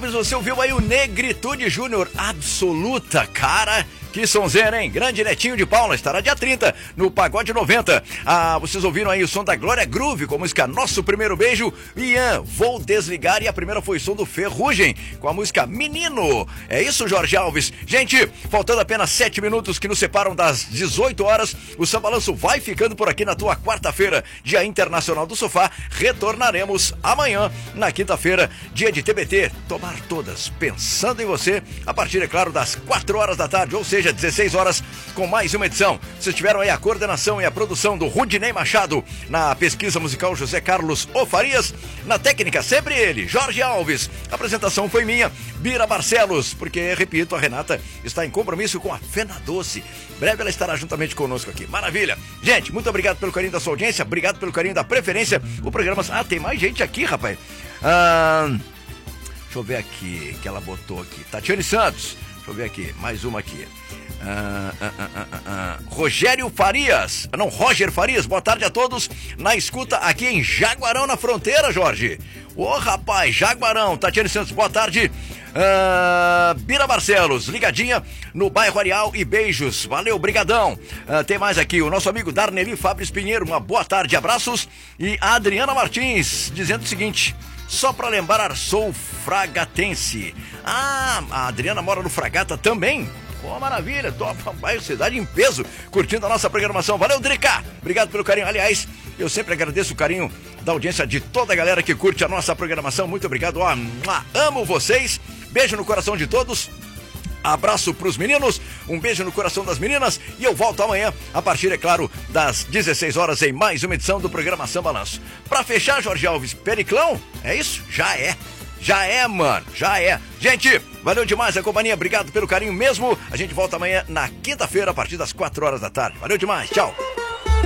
Alves, você ouviu aí o Negritude Júnior, absoluta, cara. Que sonzeira, hein? Grande Netinho de Paula estará dia 30 no Pagode 90. Vocês ouviram aí o som da Glória Groove com a música Nosso Primeiro Beijo. Ian, Vou Desligar, e a primeira foi som do Ferrugem com a música Menino. É isso, Jorge Alves. Gente, faltando apenas 7 minutos que nos separam das 18 horas, o Samba Balanço vai ficando por aqui na tua quarta-feira, Dia Internacional do Sofá. Retornaremos amanhã, na quinta-feira, dia de TBT. Tomar todas, pensando em você, a partir, é claro, das 4 horas da tarde, ou seja, 16 horas, com mais uma edição. Vocês tiveram aí a coordenação e a produção do Rudinei Machado, na pesquisa musical José Carlos Ofarias, na técnica sempre ele, Jorge Alves. A apresentação foi minha, Bira Barcelos, porque, repito, a Renata está em compromisso com a Fena Doce. Breve ela estará juntamente conosco aqui. Maravilha. Gente, muito obrigado pelo carinho da sua audiência, obrigado pelo carinho da preferência. O programa... tem mais gente aqui, rapaz. Deixa eu ver aqui, que ela botou aqui. Tatiane Santos. Deixa eu ver aqui, mais uma aqui. Roger Farias, boa tarde a todos na escuta aqui em Jaguarão, na fronteira, Jorge. Rapaz, Jaguarão, Tatiane Santos, boa tarde. Bira Barcelos, ligadinha no bairro Areal, e beijos, valeu, brigadão. Tem mais aqui, o nosso amigo Darneli Fabris Pinheiro, uma boa tarde, abraços. E a Adriana Martins, dizendo o seguinte: só pra lembrar, sou fragatense. A Adriana mora no Fragata também. Maravilha, top, bairro Cidade em peso, curtindo a nossa programação. Valeu, Drica, obrigado pelo carinho. Aliás, eu sempre agradeço o carinho da audiência de toda a galera que curte a nossa programação. Muito obrigado, amo vocês. Beijo no coração de todos. Abraço pros meninos, um beijo no coração das meninas, e eu volto amanhã, a partir, é claro, das 16 horas, em mais uma edição do programa Samba Balanço. Pra fechar, Jorge Alves, Periclão, é isso? Já é, mano, já é. Gente, valeu demais a companhia, obrigado pelo carinho mesmo. A gente volta amanhã na quinta-feira, a partir das 4 horas da tarde. Valeu demais, tchau.